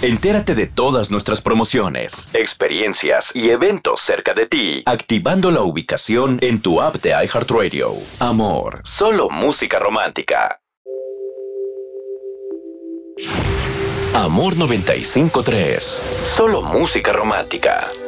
Entérate de todas nuestras promociones, experiencias y eventos cerca de ti, activando la ubicación en tu app de iHeartRadio. Amor, solo música romántica. Amor 95.3, solo música romántica.